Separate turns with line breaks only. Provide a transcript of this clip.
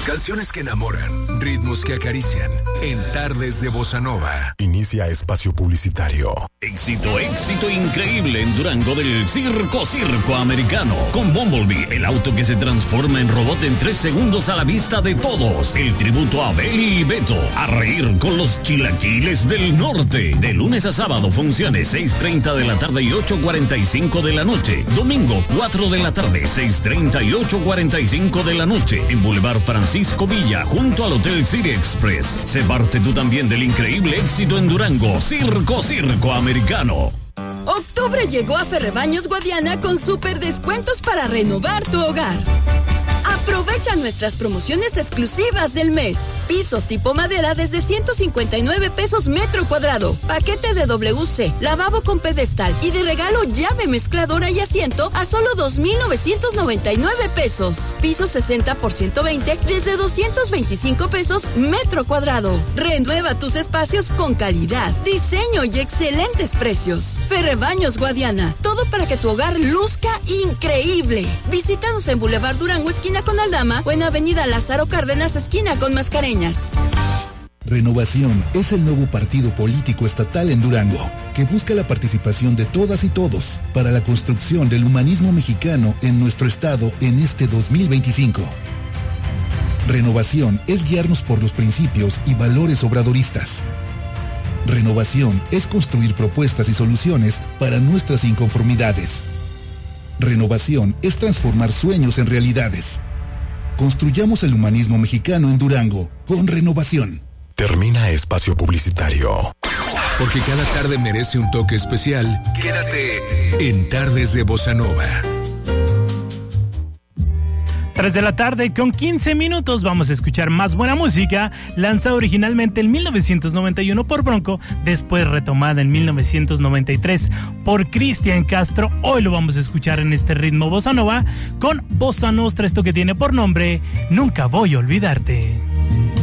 Canciones que enamoran, ritmos que acarician. En Tardes de Bossa Nova. Inicia espacio publicitario.
Éxito increíble en Durango del Circo Americano. Con Bumblebee, el auto que se transforma en robot en 3 segundos a la vista de todos. El tributo a Beli y Beto. A reír con los chilaquiles del norte. De lunes a sábado, funciones 6:30 de la tarde y 8:45 de la noche. Domingo, 4 de la tarde, 6:30 y 8:45 de la noche. En Boulevard Francisco Villa, junto al Hotel City Express. Sé parte tú también del increíble éxito en Durango. Circo Americano.
Octubre llegó a Ferrebaños Guadiana con súper descuentos para renovar tu hogar. Aprovecha nuestras promociones exclusivas del mes. Piso tipo madera desde 159 pesos metro cuadrado. Paquete de WC, lavabo con pedestal y de regalo llave mezcladora y asiento a solo 2,999 pesos. Piso 60 por 120 desde 225 pesos metro cuadrado. Renueva tus espacios con calidad, diseño y excelentes precios. Ferrebaños Guadiana. Todo para que tu hogar luzca increíble. Visítanos en Boulevard Durango, esquina con Aldama, o en Avenida Lázaro Cárdenas, esquina con Mascareñas.
Renovación es el nuevo partido político estatal en Durango, que busca la participación de todas y todos para la construcción del humanismo mexicano en nuestro estado en este 2025. Renovación es guiarnos por los principios y valores obradoristas. Renovación es construir propuestas y soluciones para nuestras inconformidades. Renovación es transformar sueños en realidades. Construyamos el humanismo mexicano en Durango con Renovación.
Termina espacio publicitario. Porque cada tarde merece un toque especial. Quédate en Tardes de Bossa Nova.
3 de la tarde con 15 minutos. Vamos a escuchar más buena música, lanzada originalmente en 1991 por Bronco, después retomada en 1993 por Cristian Castro. Hoy lo vamos a escuchar en este ritmo bossa nova con Bossa Nostra, esto que tiene por nombre Nunca Voy a Olvidarte.